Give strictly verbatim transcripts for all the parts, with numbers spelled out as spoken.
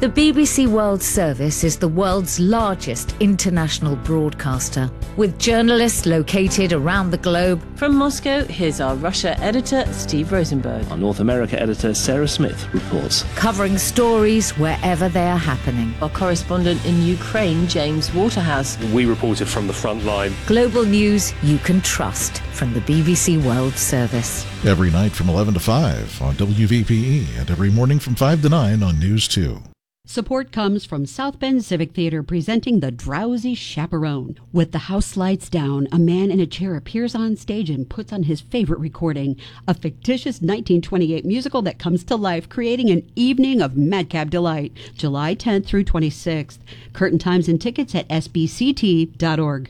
The B B C World Service is the world's largest international broadcaster, with journalists located around the globe. From Moscow, here's our Russia editor, Steve Rosenberg. Our North America editor, Sarah Smith, reports. Covering stories wherever they are happening. Our correspondent in Ukraine, James Waterhouse. We reported from the front line. Global news you can trust from the B B C World Service. Every night from eleven to five on W V P E and every morning from five to nine on News two. Support comes from South Bend Civic Theater presenting The Drowsy Chaperone. With the house lights down, a man in a chair appears on stage and puts on his favorite recording, a fictitious nineteen twenty-eight musical that comes to life, creating an evening of madcap delight. July tenth through twenty-sixth. Curtain times and tickets at s b c t dot org.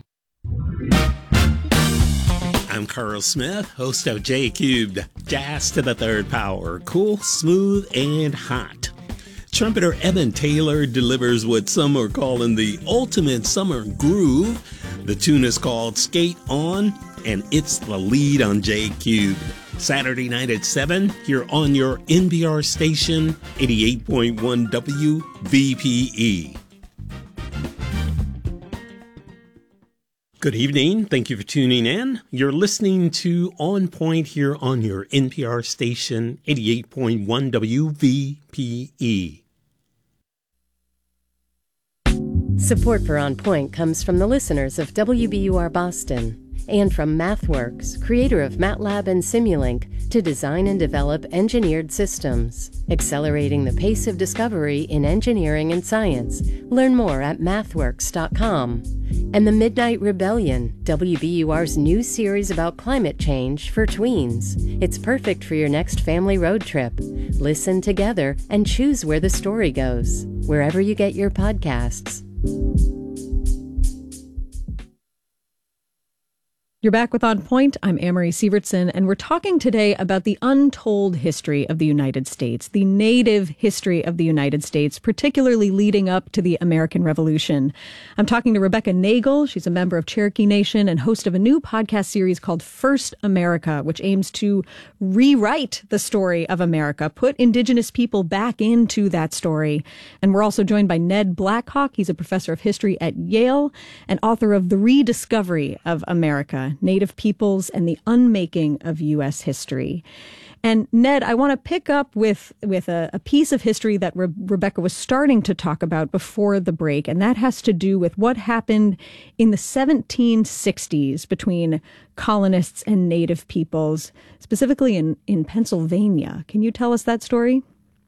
I'm Carl Smith, host of J Cubed, Jazz to the Third Power, cool, smooth, and hot. Trumpeter Evan Taylor delivers what some are calling the ultimate summer groove. The tune is called Skate On, and it's the lead on J Cubed. Saturday night at seven, here on your N P R station, eighty-eight point one W V P E. Good evening. Thank you for tuning in. You're listening to On Point here on your N P R station, eighty-eight point one W V P E. Support for On Point comes from the listeners of W B U R Boston and from MathWorks, creator of MATLAB and Simulink, to design and develop engineered systems, accelerating the pace of discovery in engineering and science. Learn more at mathworks dot com. And The Midnight Rebellion, W B U R's new series about climate change for tweens. It's perfect for your next family road trip. Listen together and choose where the story goes, wherever you get your podcasts. You're back with On Point. I'm Amory Sievertson, and we're talking today about the untold history of the United States, the native history of the United States, particularly leading up to the American Revolution. I'm talking to Rebecca Nagle. She's a member of Cherokee Nation and host of a new podcast series called First America, which aims to rewrite the story of America, put Indigenous people back into that story. And we're also joined by Ned Blackhawk. He's a professor of history at Yale and author of The Rediscovery of America: Native Peoples and the Unmaking of U S History. And Ned, I want to pick up with with a, a piece of history that Re- Rebecca was starting to talk about before the break, and that has to do with what happened in the seventeen sixties between colonists and Native peoples, specifically in, in Pennsylvania. Can you tell us that story?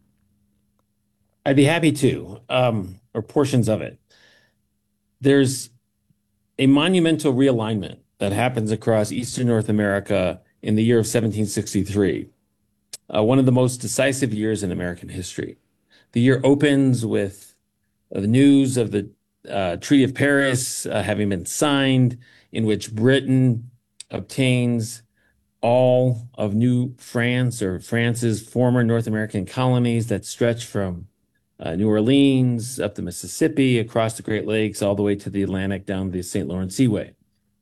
I'd be happy to, um, or portions of it. There's a monumental realignment that happens across Eastern North America in the year of seventeen sixty-three, uh, one of the most decisive years in American history. The year opens with uh, the news of the uh, Treaty of Paris uh, having been signed, in which Britain obtains all of New France, or France's former North American colonies that stretch from uh, New Orleans up the Mississippi, across the Great Lakes, all the way to the Atlantic, down the Saint Lawrence Seaway.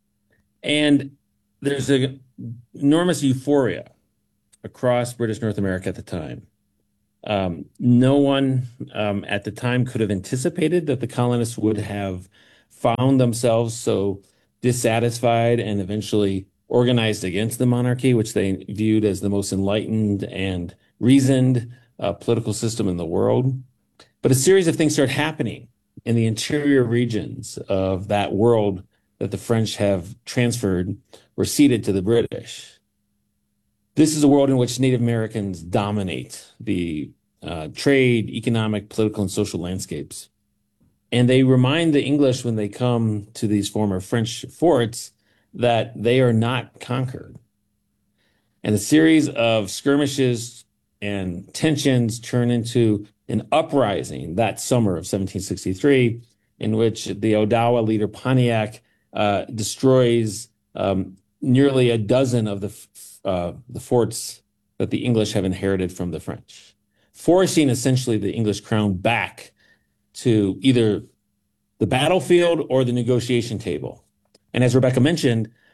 And there's an enormous euphoria across British North America at the time. Um, no one um, at the time could have anticipated that the colonists would have found themselves so dissatisfied and eventually organized against the monarchy, which they viewed as the most enlightened and reasoned uh, political system in the world. But a series of things start happening in the interior regions of that world that the French have transferred or ceded to the British. This is a world in which Native Americans dominate the uh, trade, economic, political, and social landscapes. And they remind the English when they come to these former French forts that they are not conquered. And a series of skirmishes and tensions turn into an uprising that summer of seventeen sixty-three, in which the Odawa leader Pontiac Uh, destroys um, nearly a dozen of the uh, the forts that the English have inherited from the French, forcing essentially the English crown back to either the battlefield or the negotiation table. And as Rebecca mentioned,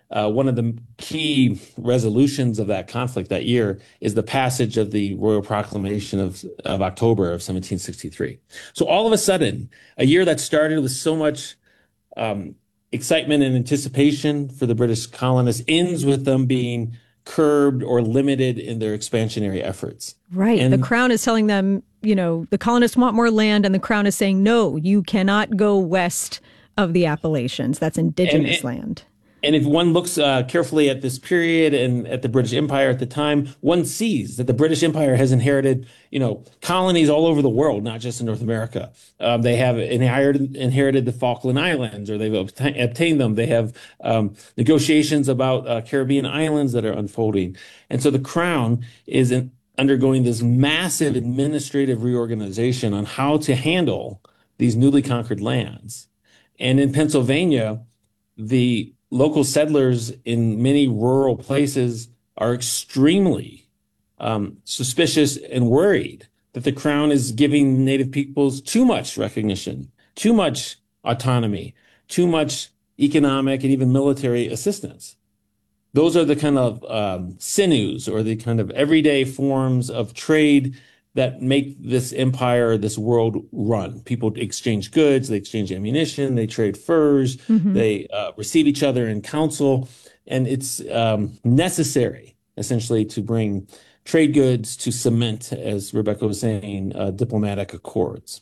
uh, one of the key resolutions of that conflict that year is the passage of the Royal Proclamation of, of October of seventeen sixty-three. So all of a sudden, a year that started with so much um, excitement and anticipation for the British colonists ends with them being curbed or limited in their expansionary efforts. Right. And the Crown is telling them, you know, the colonists want more land, and the Crown is saying, no, you cannot go west of the Appalachians. That's indigenous and, and, land. And if one looks uh, carefully at this period and at the British Empire at the time, one sees that the British Empire has inherited, you know, colonies all over the world, not just in North America. Um, they have inherited, inherited the Falkland Islands, or they've obtain, obtained them. They have um, negotiations about uh, Caribbean islands that are unfolding. And so the Crown is in, undergoing this massive administrative reorganization on how to handle these newly conquered lands. And in Pennsylvania, the local settlers in many rural places are extremely um, suspicious and worried that the Crown is giving Native peoples too much recognition, too much autonomy, too much economic and even military assistance. Those are the kind of um, sinews, or the kind of everyday forms of trade that make this empire, this world run. People exchange goods, they exchange ammunition, they trade furs, mm-hmm. they uh, receive each other in council. And it's um, necessary, essentially, to bring trade goods to cement, as Rebecca was saying, uh, diplomatic accords.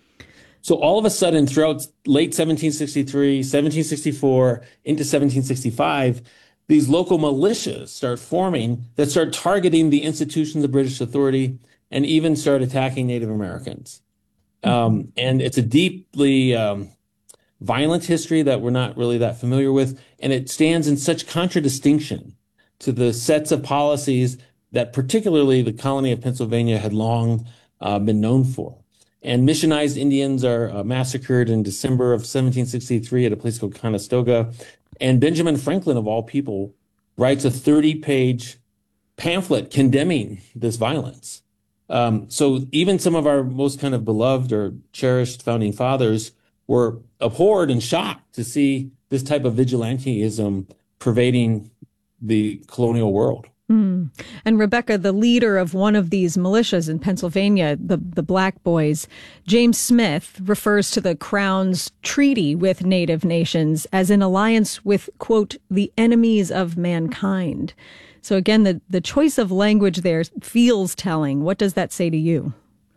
So all of a sudden, throughout late seventeen sixty-three, seventeen sixty-four, into seventeen sixty-five, these local militias start forming that start targeting the institutions of British authority and even start attacking Native Americans. Um, and it's a deeply um, violent history that we're not really that familiar with. And it stands in such contradistinction to the sets of policies that particularly the colony of Pennsylvania had long uh, been known for. And missionized Indians are uh, massacred in December of seventeen sixty-three at a place called Conestoga. And Benjamin Franklin, of all people, writes a thirty-page pamphlet condemning this violence. Um, so even some of our most kind of beloved or cherished founding fathers were abhorred and shocked to see this type of vigilantism pervading the colonial world. Mm. And Rebecca, the leader of one of these militias in Pennsylvania, the, the Black Boys, James Smith, refers to the Crown's treaty with Native nations as an alliance with, quote, the enemies of mankind. So again, the, the choice of language there feels telling. What does that say to you?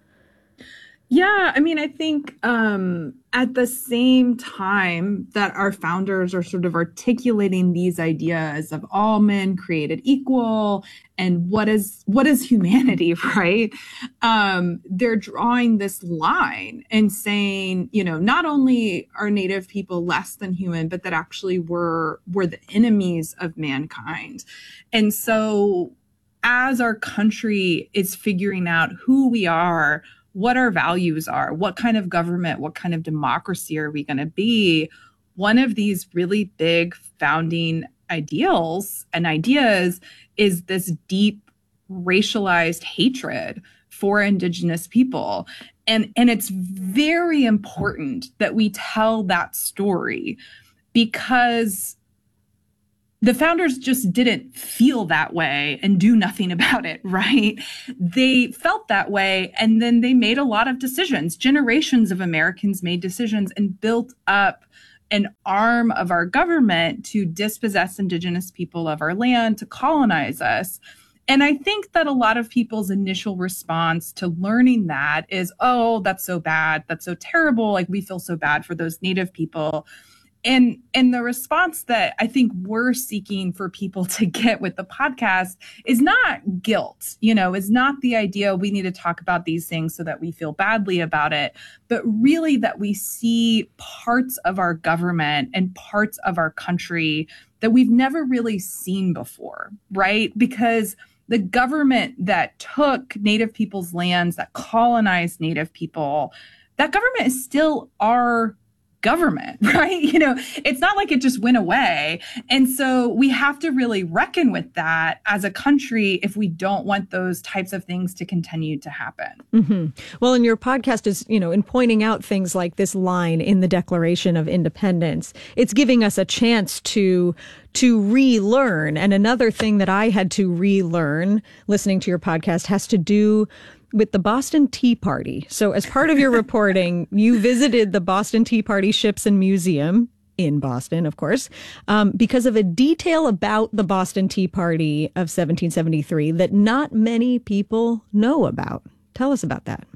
Yeah, I mean, I think um, at the same time that our founders are sort of articulating these ideas of all men created equal and what is what is humanity, right? Um, they're drawing this line and saying, you know, not only are Native people less than human, but that actually we're, we're the enemies of mankind. And so as our country is figuring out who we are, what our values are, what kind of government, what kind of democracy are we going to be? One of these really big founding ideals and ideas is this deep racialized hatred for Indigenous people. And, and it's very important that we tell that story, because the founders just didn't feel that way and do nothing about it, right? They felt that way, and then they made a lot of decisions. Generations of Americans made decisions and built up an arm of our government to dispossess Indigenous people of our land, to colonize us. And I think that a lot of people's initial response to learning that is, oh, that's so bad. That's so terrible. Like, we feel so bad for those Native people. And and the response that I think we're seeking for people to get with the podcast is not guilt, you know, is not the idea we need to talk about these things so that we feel badly about it, but really that we see parts of our government and parts of our country that we've never really seen before, right? Because the government that took Native people's lands, that colonized Native people, that government is still our government, right? You know, it's not like it just went away. And so we have to really reckon with that as a country if we don't want those types of things to continue to happen. Mm-hmm. Well, and your podcast is, you know, in pointing out things like this line in the Declaration of Independence, it's giving us a chance to to relearn. And another thing that I had to relearn listening to your podcast has to do with the Boston Tea Party. So as part of your reporting, you visited the Boston Tea Party Ships and Museum in Boston, of course, um, because of a detail about the Boston Tea Party of seventeen seventy-three that not many people know about. Tell us about that.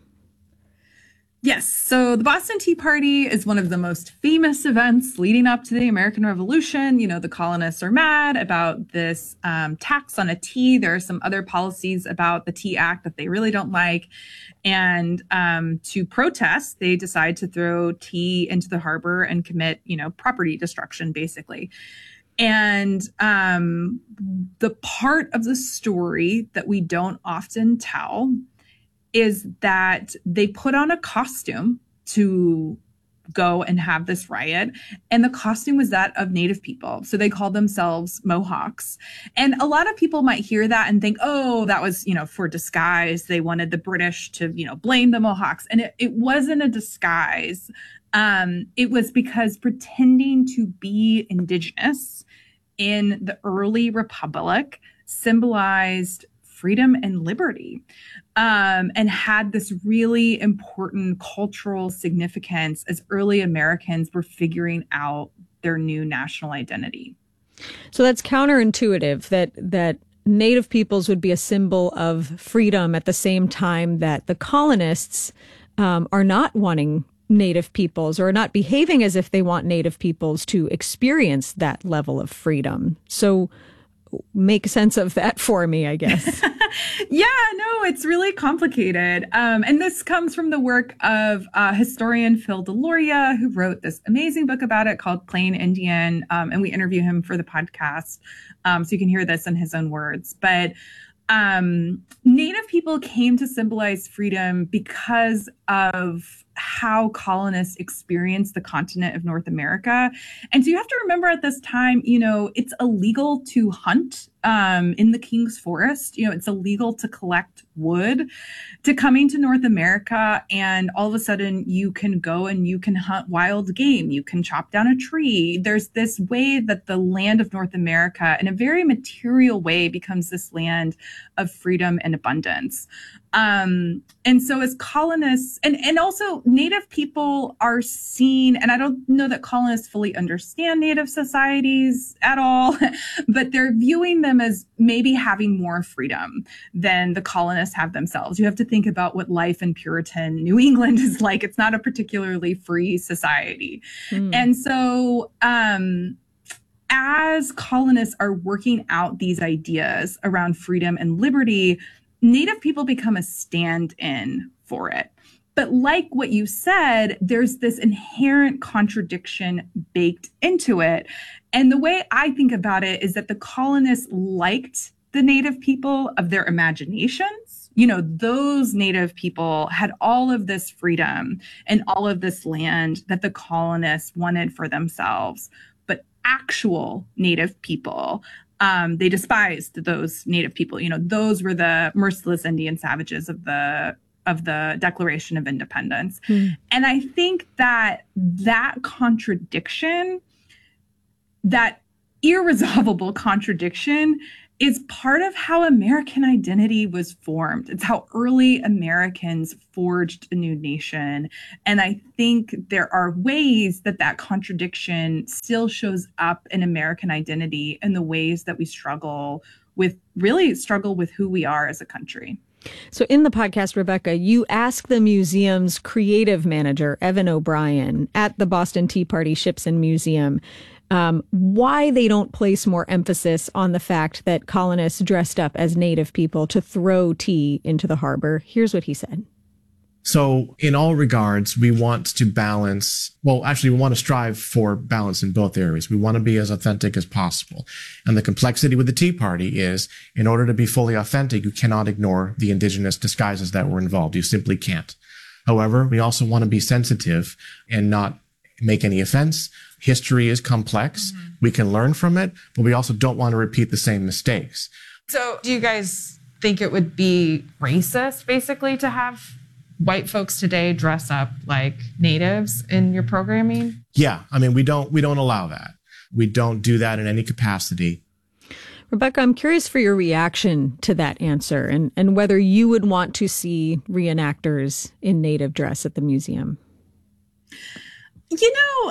Yes. So the Boston Tea Party is one of the most famous events leading up to the American Revolution. You know, the colonists are mad about this um, tax on a tea. There are some other policies about the Tea Act that they really don't like. And um, to protest, they decide to throw tea into the harbor and commit, you know, property destruction, basically. And um, the part of the story that we don't often tell is that they put on a costume to go and have this riot. And the costume was that of Native people. So they called themselves Mohawks. And a lot of people might hear that and think, oh, that was, you know, for disguise. They wanted the British to, you know, blame the Mohawks. And it, it wasn't a disguise. Um, it was because pretending to be indigenous in the early republic symbolized freedom and liberty, um, and had this really important cultural significance as early Americans were figuring out their new national identity. So that's counterintuitive that that Native peoples would be a symbol of freedom at the same time that the colonists um, are not wanting Native peoples or not behaving as if they want Native peoples to experience that level of freedom. So make sense of that for me, I guess. Yeah, no, it's really complicated. Um, and this comes from the work of uh, historian Phil Deloria, who wrote this amazing book about it called Plain Indian. Um, and we interview him for the podcast. Um, so you can hear this in his own words. But um, Native people came to symbolize freedom because of how colonists experienced the continent of North America. And so you have to remember at this time, you know, it's illegal to hunt um, in the King's Forest. You know, it's illegal to collect wood. To coming to North America, and all of a sudden you can go and you can hunt wild game. You can chop down a tree. There's this way that the land of North America, in a very material way, becomes this land of freedom and abundance. Um, and so as colonists, and, and also Native people are seen, and I don't know that colonists fully understand Native societies at all, but they're viewing them as maybe having more freedom than the colonists have themselves. You have to think about what life in Puritan New England is like. It's not a particularly free society. Mm. And so, um, as colonists are working out these ideas around freedom and liberty, Native people become a stand-in for it. But like what you said, there's this inherent contradiction baked into it. And the way I think about it is that the colonists liked the Native people of their imaginations. You know, those Native people had all of this freedom and all of this land that the colonists wanted for themselves. But actual Native people, Um, they despised those Native people. You know, those were the merciless Indian savages of the of the Declaration of Independence. Mm. And I think that that contradiction, that irresolvable contradiction, is part of how American identity was formed. It's how early Americans forged a new nation. And I think there are ways that that contradiction still shows up in American identity in the ways that we struggle with, really struggle with who we are as a country. So in the podcast, Rebecca, you ask the museum's creative manager, Evan O'Brien, at the Boston Tea Party Ships and Museum, Um, why they don't place more emphasis on the fact that colonists dressed up as Native people to throw tea into the harbor. Here's what he said. So in all regards, we want to balance, well, actually, we want to strive for balance in both areas. We want to be as authentic as possible. And the complexity with the Tea Party is, in order to be fully authentic, you cannot ignore the indigenous disguises that were involved. You simply can't. However, we also want to be sensitive and not make any offense. History is complex. Mm-hmm. We can learn from it, but we also don't want to repeat the same mistakes. So do you guys think it would be racist, basically, to have white folks today dress up like natives in your programming? Yeah. I mean, we don't, we don't allow that. We don't do that in any capacity. Rebecca, I'm curious for your reaction to that answer and, and whether you would want to see reenactors in native dress at the museum. You know,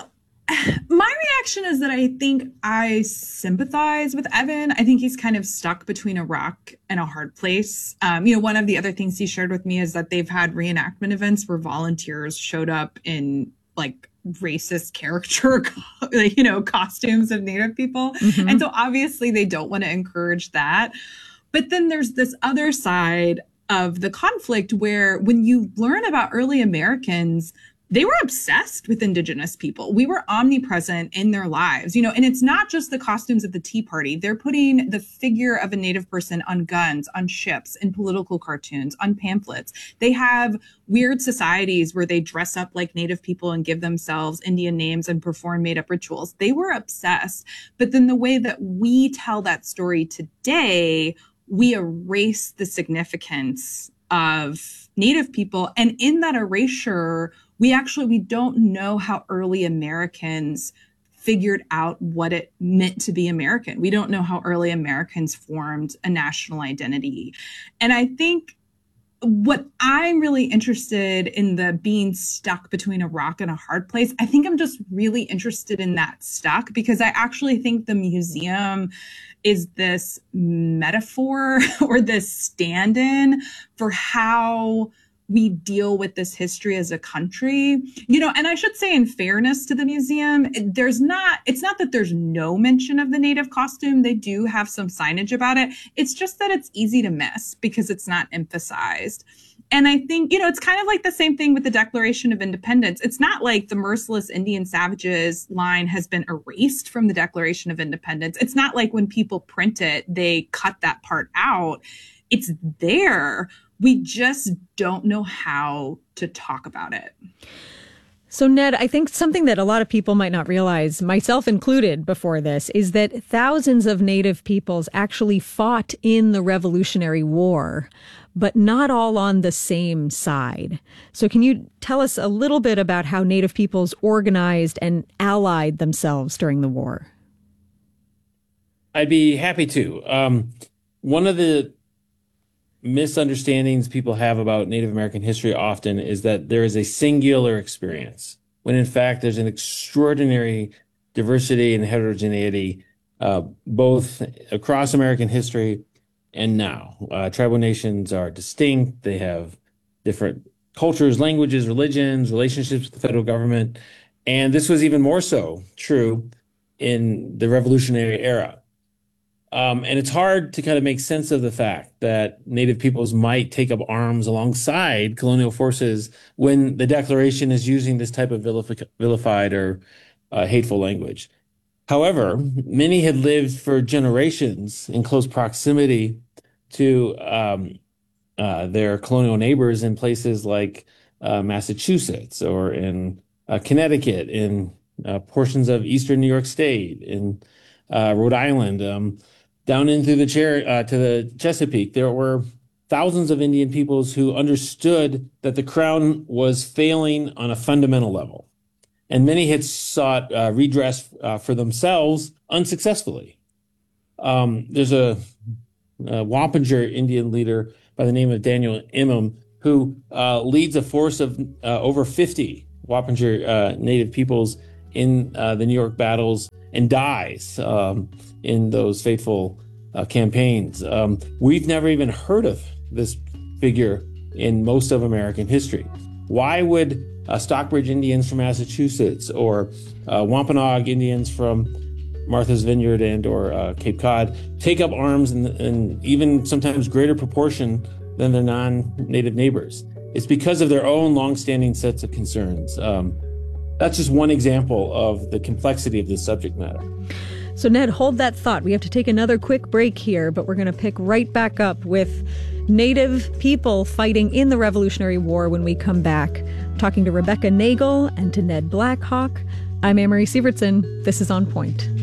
my reaction is that I think I sympathize with Evan. I think he's kind of stuck between a rock and a hard place. Um, you know, one of the other things he shared with me is that they've had reenactment events where volunteers showed up in like racist caricature, you know, costumes of Native people. Mm-hmm. And so obviously they don't want to encourage that. But then there's this other side of the conflict where when you learn about early Americans, they were obsessed with Indigenous people. We were omnipresent in their lives, you know, and it's not just the costumes of the Tea Party. They're putting the figure of a Native person on guns, on ships, in political cartoons, on pamphlets. They have weird societies where they dress up like Native people and give themselves Indian names and perform made up rituals. They were obsessed. But then the way that we tell that story today, we erase the significance of Native people. And in that erasure, we actually, we don't know how early Americans figured out what it meant to be American. We don't know how early Americans formed a national identity. And I think what I'm really interested in the being stuck between a rock and a hard place, I think I'm just really interested in that stuck because I actually think the museum is this metaphor or this stand-in for how we deal with this history as a country, you know, and I should say in fairness to the museum, there's not, it's not that there's no mention of the Native costume. They do have some signage about it. It's just that it's easy to miss because it's not emphasized. And I think, you know, it's kind of like the same thing with the Declaration of Independence. It's not like the merciless Indian savages line has been erased from the Declaration of Independence. It's not like when people print it, they cut that part out. It's there. We just don't know how to talk about it. So, Ned, I think something that a lot of people might not realize, myself included before this, is that thousands of Native peoples actually fought in the Revolutionary War, but not all on the same side. So can you tell us a little bit about how Native peoples organized and allied themselves during the war? I'd be happy to. Um, one of the misunderstandings people have about Native American history often is that there is a singular experience, when in fact there's an extraordinary diversity and heterogeneity, uh, both across American history and now. Uh, tribal nations are distinct. They have different cultures, languages, religions, relationships with the federal government. And this was even more so true in the Revolutionary era. Um, and it's hard to kind of make sense of the fact that Native peoples might take up arms alongside colonial forces when the Declaration is using this type of vilif- vilified or uh, hateful language. However, many had lived for generations in close proximity to um, uh, their colonial neighbors in places like uh, Massachusetts or in uh, Connecticut, in uh, portions of eastern New York State, in uh, Rhode Island, um, down into the chair uh, to the Chesapeake. There were thousands of Indian peoples who understood that the crown was failing on a fundamental level, and many had sought uh, redress uh, for themselves unsuccessfully. Um, there's a, a Wappinger Indian leader by the name of Daniel Inman who uh, leads a force of uh, over fifty Wappinger uh, Native peoples in uh, the New York battles and dies um, in those fateful uh, campaigns. Um, we've never even heard of this figure in most of American history. Why would uh, Stockbridge Indians from Massachusetts or uh, Wampanoag Indians from Martha's Vineyard and or uh, Cape Cod take up arms in, in even sometimes greater proportion than their non-Native neighbors? It's because of their own longstanding sets of concerns. Um, that's just one example of the complexity of this subject matter. So, Ned, hold that thought. We have to take another quick break here, but we're going to pick right back up with Native people fighting in the Revolutionary War when we come back, talking talking to Rebecca Nagel and to Ned Blackhawk. I'm Amory Sievertson. This is On Point.